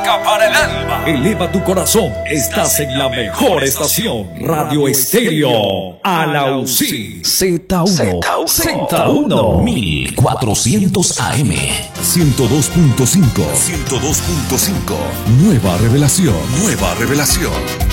música para el alma. Eleva tu corazón, estás en la mejor estación. Radio Estéreo Alausí. Z1 1400 AM 102.5 Nueva revelación.